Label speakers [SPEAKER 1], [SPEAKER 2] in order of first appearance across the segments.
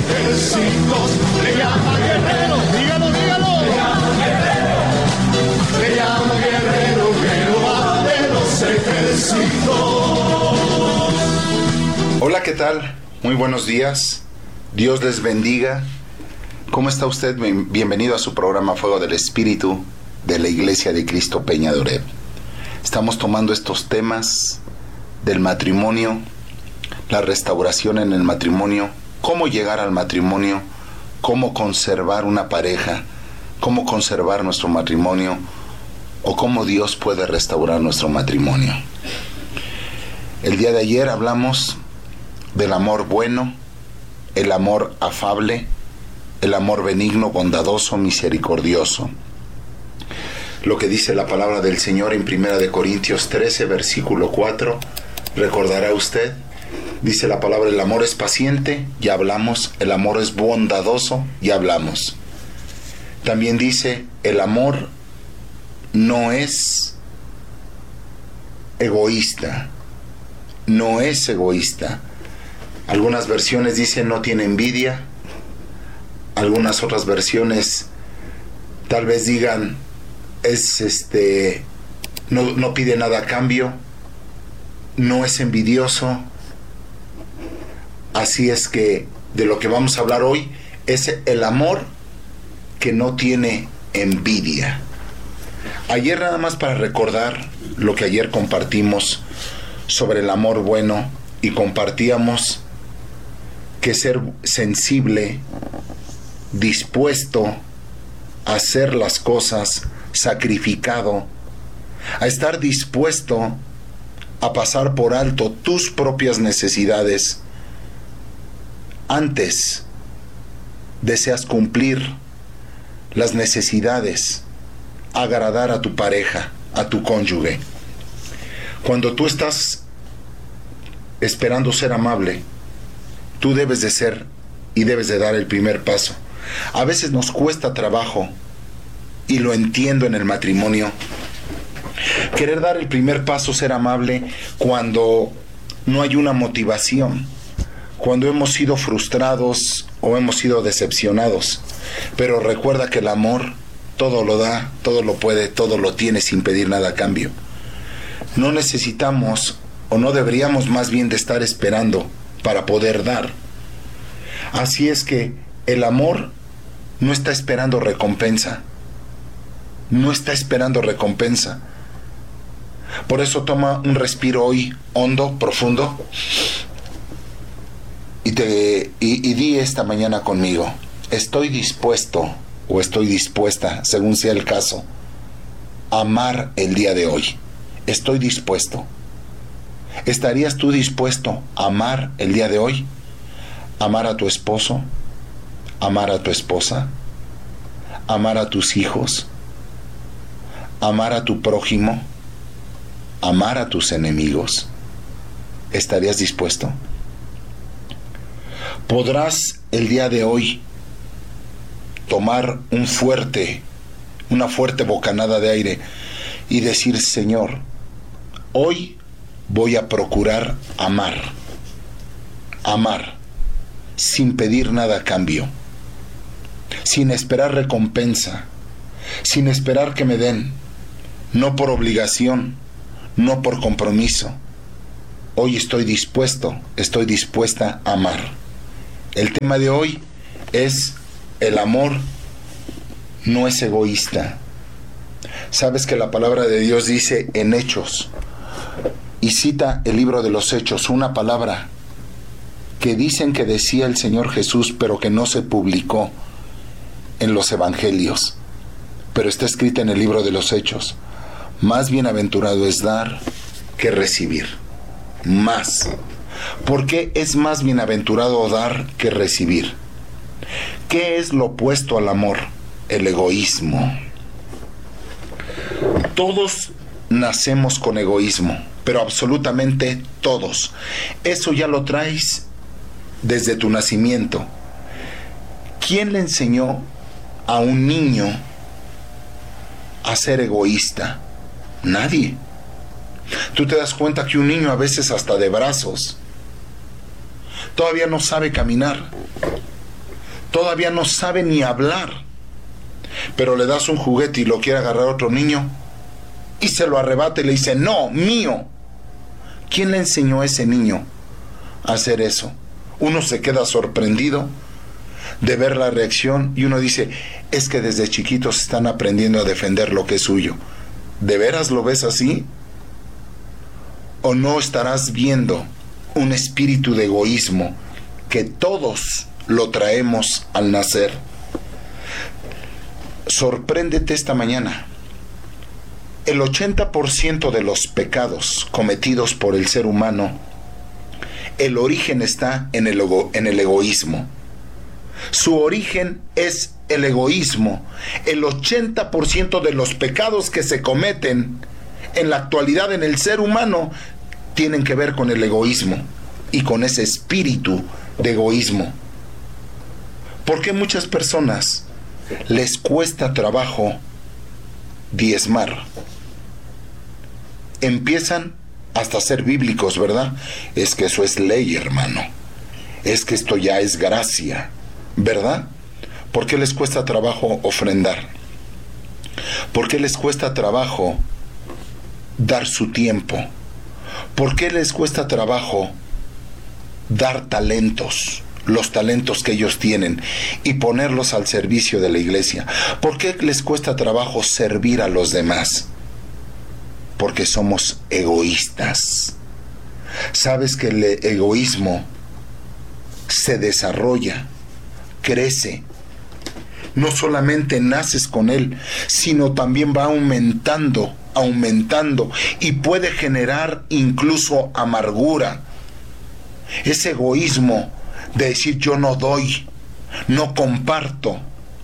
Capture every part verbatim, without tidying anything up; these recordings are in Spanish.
[SPEAKER 1] ejércitos. Le llama guerrero, dígalo, dígalo. Le llama guerrero, le llama guerrero, Jehová de los ejércitos.
[SPEAKER 2] Hola, ¿qué tal? Muy buenos días. Dios les bendiga. ¿Cómo está usted? Bienvenido a su programa Fuego del Espíritu de la Iglesia de Cristo Peña de Oreb. Estamos tomando estos temas del matrimonio, la restauración en el matrimonio, cómo llegar al matrimonio, cómo conservar una pareja, cómo conservar nuestro matrimonio o cómo Dios puede restaurar nuestro matrimonio. El día de ayer hablamos del amor bueno, el amor afable, el amor benigno, bondadoso, misericordioso. Lo que dice la palabra del Señor en Primera de Corintios trece, versículo cuatro, recordará usted, dice la palabra, el amor es paciente, ya hablamos, el amor es bondadoso, ya hablamos. También dice, el amor no es egoísta, no es egoísta. Algunas versiones dicen no tiene envidia, algunas otras versiones tal vez digan es este no, no pide nada a cambio, no es envidioso. Así es que de lo que vamos a hablar hoy es el amor que no tiene envidia. Ayer, nada más para recordar lo que ayer compartimos sobre el amor bueno, y compartíamos que ser sensible, dispuesto a hacer las cosas, sacrificado, a estar dispuesto a pasar por alto tus propias necesidades, antes deseas cumplir las necesidades, agradar a tu pareja, a tu cónyuge. Cuando tú estás esperando ser amable, tú debes de ser y debes de dar el primer paso. A veces nos cuesta trabajo, y lo entiendo en el matrimonio, querer dar el primer paso, ser amable, cuando no hay una motivación, cuando hemos sido frustrados o hemos sido decepcionados. Pero recuerda que el amor todo lo da, todo lo puede, todo lo tiene sin pedir nada a cambio. No necesitamos, o no deberíamos más bien de estar esperando para poder dar. Así es que el amor no está esperando recompensa. No está esperando recompensa. Por eso toma un respiro hoy hondo, profundo, y, te, y, y di esta mañana conmigo, estoy dispuesto o estoy dispuesta, según sea el caso, a amar el día de hoy. Estoy dispuesto. ¿Estarías tú dispuesto a amar el día de hoy? Amar a tu esposo, amar a tu esposa, amar a tus hijos, amar a tu prójimo, amar a tus enemigos. ¿Estarías dispuesto? ¿Podrás el día de hoy tomar un fuerte, una fuerte bocanada de aire y decir, Señor, hoy voy a procurar amar, amar, sin pedir nada a cambio, sin esperar recompensa, sin esperar que me den, no por obligación, no por compromiso. Hoy estoy dispuesto, estoy dispuesta a amar. El tema de hoy es el amor no es egoísta. Sabes que la palabra de Dios dice en Hechos, y cita el libro de los Hechos, una palabra que dicen que decía el Señor Jesús, pero que no se publicó en los evangelios, pero está escrita en el libro de los Hechos. Más bienaventurado es dar que recibir. Más. ¿Por qué es más bienaventurado dar que recibir? ¿Qué es lo opuesto al amor? El egoísmo. Todos nacemos con egoísmo, pero absolutamente todos. Eso ya lo traes desde tu nacimiento. ¿Quién le enseñó a un niño a ser egoísta? Nadie. Tú te das cuenta que un niño a veces hasta de brazos todavía no sabe caminar. todavía no sabe ni hablar, pero le das un juguete y lo quiere agarrar otro niño y se lo arrebata y le dice, no, mío. ¿Quién le enseñó a ese niño a hacer eso? Uno se queda sorprendido de ver la reacción y uno dice, es que desde chiquitos están aprendiendo a defender lo que es suyo. ¿De veras lo ves así? ¿O no estarás viendo un espíritu de egoísmo que todos lo traemos al nacer? Sorpréndete esta mañana. El ochenta por ciento de los pecados cometidos por el ser humano, el origen está en el, ego, en el egoísmo. Su origen es el egoísmo. El ochenta por ciento de los pecados que se cometen en la actualidad en el ser humano tienen que ver con el egoísmo y con ese espíritu de egoísmo. ¿Por qué muchas personas les cuesta trabajo diezmar? Empiezan hasta ser bíblicos, ¿verdad? Es que eso es ley, hermano. Es que esto ya es gracia, ¿verdad? ¿Por qué les cuesta trabajo ofrendar? ¿Por qué les cuesta trabajo dar su tiempo? ¿Por qué les cuesta trabajo dar talentos, los talentos que ellos tienen, y ponerlos al servicio de la iglesia? ¿Por qué les cuesta trabajo servir a los demás? Porque somos egoístas. Sabes que el egoísmo se desarrolla, crece. No solamente naces con él, sino también va aumentando, aumentando, y puede generar incluso amargura. Ese egoísmo de decir yo no doy, no comparto,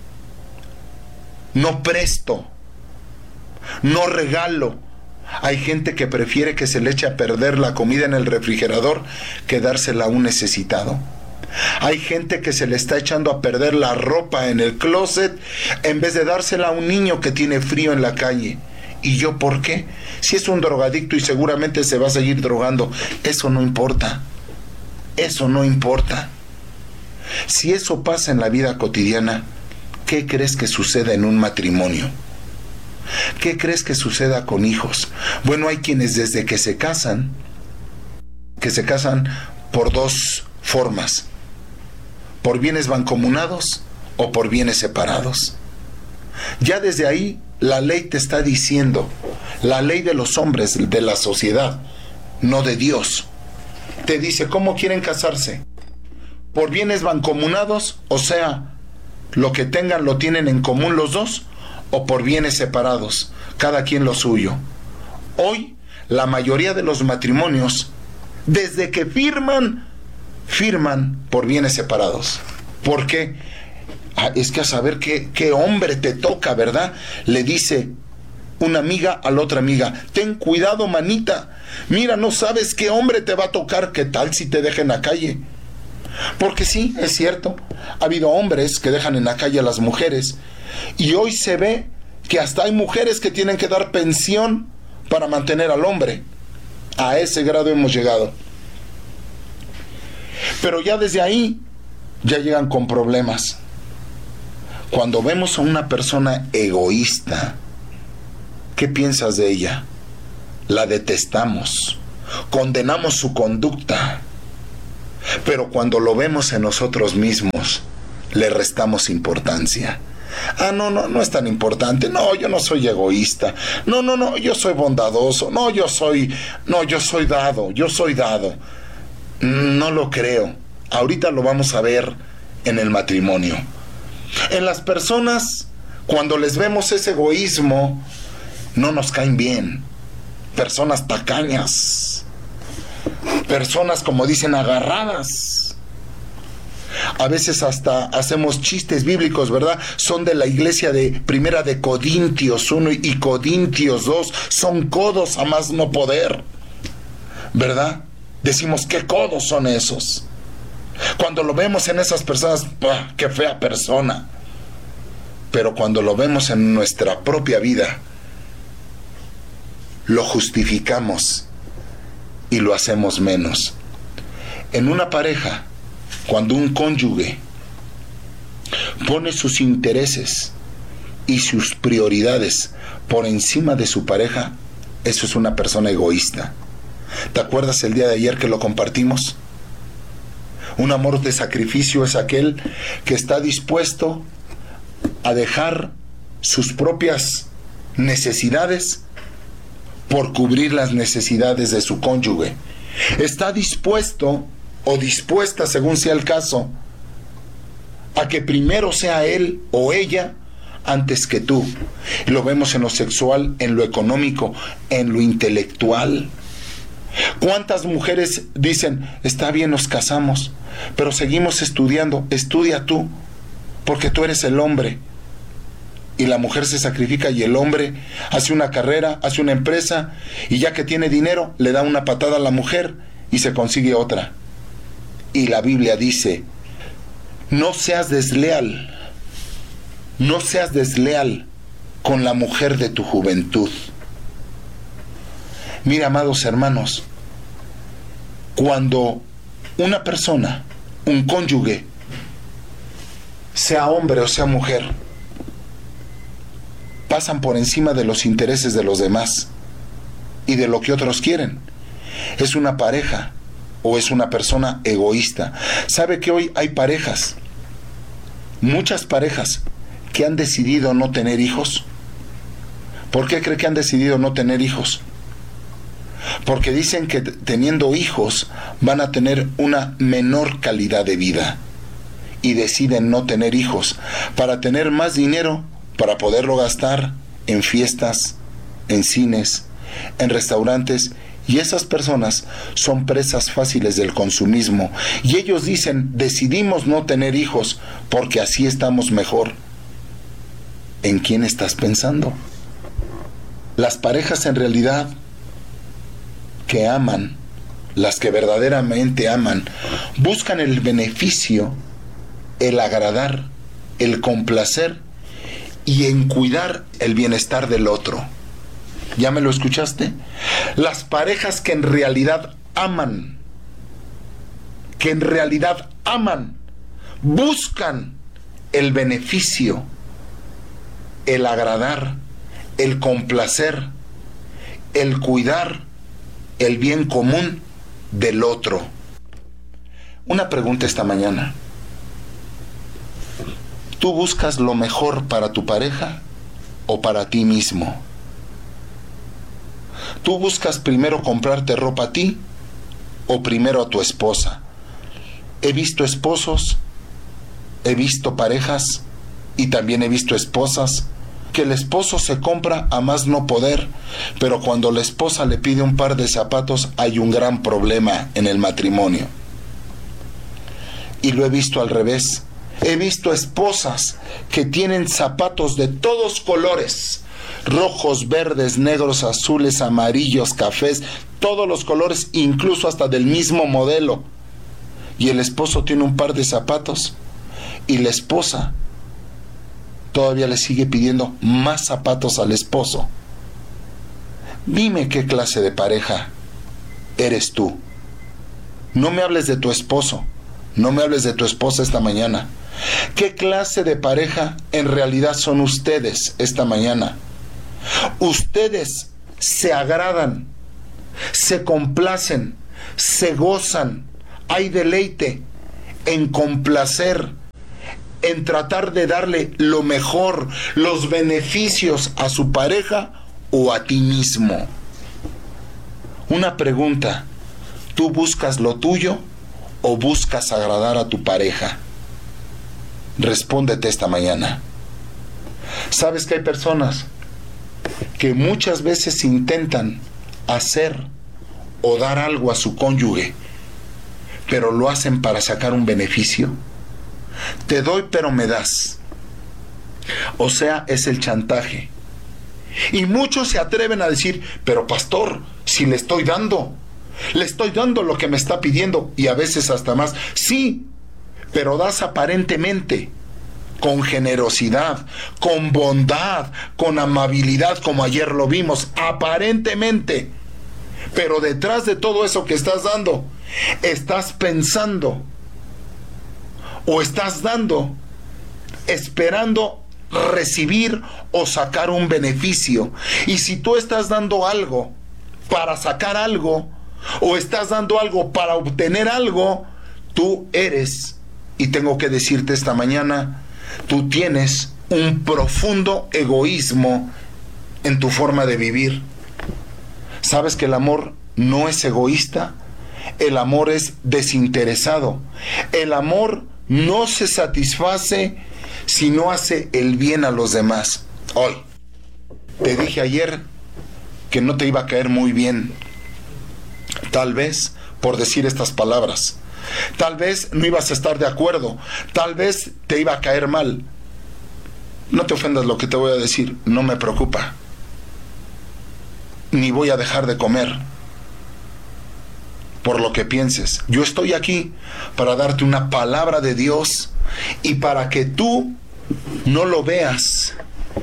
[SPEAKER 2] no presto, no regalo. Hay gente que prefiere que se le eche a perder la comida en el refrigerador que dársela a un necesitado. Hay gente que se le está echando a perder la ropa en el closet en vez de dársela a un niño que tiene frío en la calle. ¿Y yo por qué? Si es un drogadicto y seguramente se va a seguir drogando, eso no importa. Eso no importa. Si eso pasa en la vida cotidiana, ¿qué crees que suceda en un matrimonio? ¿Qué crees que suceda con hijos? Bueno, hay quienes desde que se casan, que se casan por dos formas: por bienes mancomunados o por bienes separados. Ya desde ahí la ley te está diciendo, la ley de los hombres, de la sociedad, no de Dios, te dice cómo quieren casarse: por bienes mancomunados, o sea, lo que tengan lo tienen en común los dos, o por bienes separados, cada quien lo suyo. Hoy, la mayoría de los matrimonios, desde que firman, firman por bienes separados. ¿Por qué? Ah, es que a saber qué, qué hombre te toca, ¿verdad? Le dice una amiga a la otra amiga: ten cuidado, manita, mira, no sabes qué hombre te va a tocar, ¿qué tal si te deja en la calle? Porque sí, es cierto, ha habido hombres que dejan en la calle a las mujeres, y hoy se ve que hasta hay mujeres que tienen que dar pensión para mantener al hombre. A ese grado hemos llegado. Pero ya desde ahí, ya llegan con problemas. Cuando vemos a una persona egoísta, ¿qué piensas de ella? La detestamos, condenamos su conducta. Pero cuando lo vemos en nosotros mismos, le restamos importancia. Ah, no, no, no es tan importante. No, yo no soy egoísta. No, no, no, yo soy bondadoso. No, yo soy, no, yo soy dado, yo soy dado. No lo creo. Ahorita lo vamos a ver en el matrimonio. En las personas, cuando les vemos ese egoísmo, no nos caen bien. Personas tacañas. Personas, como dicen, agarradas. A veces hasta hacemos chistes bíblicos, ¿verdad? Son de la iglesia de primera de Corintios uno y Corintios dos. Son codos a más no poder, ¿verdad? Decimos, ¿qué codos son esos? Cuando lo vemos en esas personas, ¡bah, qué fea persona! Pero cuando lo vemos en nuestra propia vida, lo justificamos y lo hacemos menos. En una pareja, cuando un cónyuge pone sus intereses y sus prioridades por encima de su pareja, eso es una persona egoísta. ¿Te acuerdas el día de ayer que lo compartimos? Un amor de sacrificio es aquel que está dispuesto a dejar sus propias necesidades por cubrir las necesidades de su cónyuge. Está dispuesto o dispuesta, según sea el caso, a que primero sea él o ella antes que tú. Lo vemos en lo sexual, en lo económico, en lo intelectual. ¿Cuántas mujeres dicen, está bien, nos casamos, pero seguimos estudiando? Estudia tú, porque tú eres el hombre. Y la mujer se sacrifica y el hombre hace una carrera, hace una empresa, y ya que tiene dinero, le da una patada a la mujer y se consigue otra. Y la Biblia dice, no seas desleal, no seas desleal con la mujer de tu juventud. Mira, amados hermanos, cuando una persona, un cónyuge, sea hombre o sea mujer, pasan por encima de los intereses de los demás y de lo que otros quieren, es una pareja o es una persona egoísta. ¿Sabe que hoy hay parejas, muchas parejas, que han decidido no tener hijos? ¿Por qué cree que han decidido no tener hijos? Porque dicen que teniendo hijos van a tener una menor calidad de vida y deciden no tener hijos para tener más dinero, para poderlo gastar en fiestas, en cines, en restaurantes. Y esas personas son presas fáciles del consumismo. Y ellos dicen, decidimos no tener hijos porque así estamos mejor. ¿En quién estás pensando? Las parejas en realidad que aman, las que verdaderamente aman, buscan el beneficio, el agradar, el complacer y en cuidar el bienestar del otro. ¿Ya me lo escuchaste? Las parejas que en realidad aman, que en realidad aman, buscan el beneficio, el agradar, el complacer, el cuidar el bien común del otro. Una pregunta esta mañana. ¿Tú buscas lo mejor para tu pareja o para ti mismo? ¿Tú buscas primero comprarte ropa a ti o primero a tu esposa? He visto esposos, he visto parejas y también he visto esposas que el esposo se compra a más no poder, pero cuando la esposa le pide un par de zapatos hay un gran problema en el matrimonio. Y lo he visto al revés. He visto esposas que tienen zapatos de todos colores, rojos, verdes, negros, azules, amarillos, cafés, todos los colores, incluso hasta del mismo modelo. Y el esposo tiene un par de zapatos y la esposa todavía le sigue pidiendo más zapatos al esposo. Dime qué clase de pareja eres tú. No me hables de tu esposo, no me hables de tu esposa esta mañana. ¿Qué clase de pareja en realidad son ustedes esta mañana? Ustedes se agradan, se complacen, se gozan, hay deleite en complacer, en tratar de darle lo mejor, los beneficios a su pareja o a ti mismo. Una pregunta, ¿tú buscas lo tuyo o buscas agradar a tu pareja? Respóndete esta mañana. ¿Sabes que hay personas que muchas veces intentan hacer o dar algo a su cónyuge, pero lo hacen para sacar un beneficio? Te doy pero me das. O sea, es el chantaje. Y muchos se atreven a decir, pero pastor, si le estoy dando, le estoy dando lo que me está pidiendo y a veces hasta más. Sí, pero das aparentemente, con generosidad, con bondad, con amabilidad, como ayer lo vimos, aparentemente. Pero detrás de todo eso que estás dando, estás pensando o estás dando esperando recibir o sacar un beneficio. Y si tú estás dando algo para sacar algo, o estás dando algo para obtener algo, tú eres, y tengo que decirte esta mañana, tú tienes un profundo egoísmo en tu forma de vivir. ¿Sabes que el amor no es egoísta? El amor es desinteresado. El amor no se satisface si no hace el bien a los demás. Hoy, te dije ayer que no te iba a caer muy bien, tal vez por decir estas palabras. Tal vez no ibas a estar de acuerdo, tal vez te iba a caer mal. No te ofendas lo que te voy a decir, no me preocupa. Ni voy a dejar de comer por lo que pienses. Yo estoy aquí para darte una palabra de Dios y para que tú no lo veas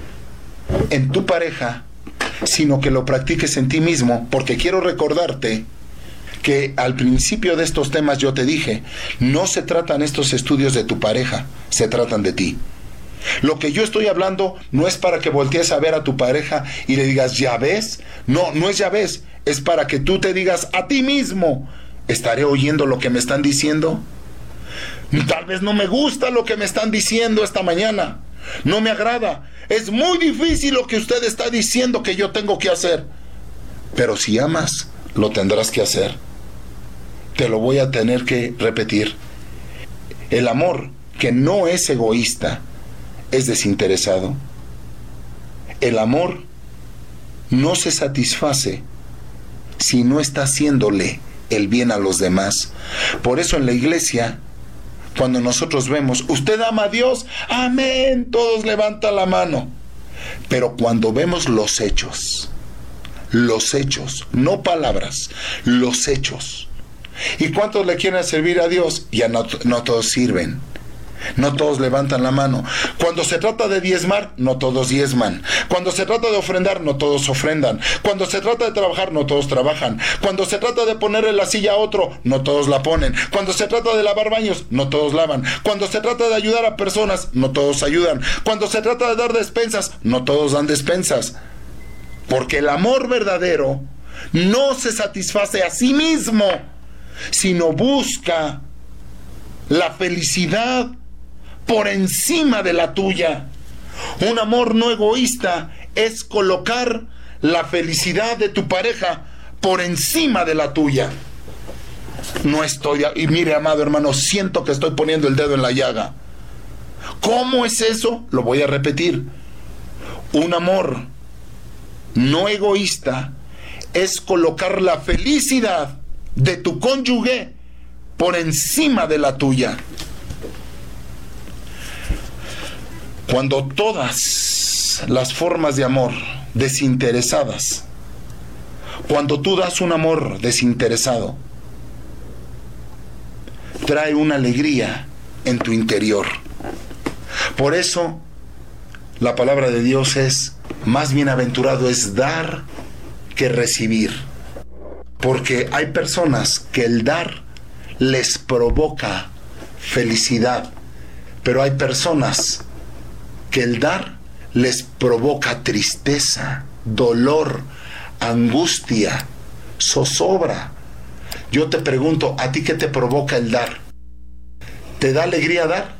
[SPEAKER 2] en tu pareja, sino que lo practiques en ti mismo, porque quiero recordarte que al principio de estos temas yo te dije, no se tratan estos estudios de tu pareja, se tratan de ti. Lo que yo estoy hablando no es para que voltees a ver a tu pareja y le digas, ¿ya ves? No, no es ya ves, es para que tú te digas a ti mismo, ¿estaré oyendo lo que me están diciendo? Tal vez no me gusta lo que me están diciendo esta mañana, no me agrada, es muy difícil lo que usted está diciendo que yo tengo que hacer, pero si amas, lo tendrás que hacer. Te lo voy a tener que repetir. El amor que no es egoísta es desinteresado. El amor no se satisface si no está haciéndole el bien a los demás. Por eso en la iglesia, cuando nosotros vemos, ¿usted ama a Dios? Amén, todos levantan la mano. Pero cuando vemos los hechos, los hechos, no palabras, los hechos. ¿Y cuántos le quieren servir a Dios? Ya no, no todos sirven. No todos levantan la mano. Cuando se trata de diezmar, no todos diezman. Cuando se trata de ofrendar, no todos ofrendan. Cuando se trata de trabajar, no todos trabajan. Cuando se trata de ponerle la silla a otro, no todos la ponen. Cuando se trata de lavar baños, no todos lavan. Cuando se trata de ayudar a personas, no todos ayudan. Cuando se trata de dar despensas, no todos dan despensas. Porque el amor verdadero no se satisface a sí mismo, sino busca la felicidad por encima de la tuya. Un amor no egoísta es colocar la felicidad de tu pareja por encima de la tuya. No estoy, y mire, amado hermano, siento que estoy poniendo el dedo en la llaga. ¿Cómo es eso? Lo voy a repetir. Un amor no egoísta es colocar la felicidad de tu cónyuge por encima de la tuya. Cuando todas las formas de amor desinteresadas, cuando tú das un amor desinteresado, trae una alegría en tu interior. Por eso la palabra de Dios es, más bienaventurado es dar que recibir. Porque hay personas que el dar les provoca felicidad, pero hay personas que el dar les provoca tristeza, dolor, angustia, zozobra. Yo te pregunto, ¿a ti qué te provoca el dar? ¿Te da alegría dar?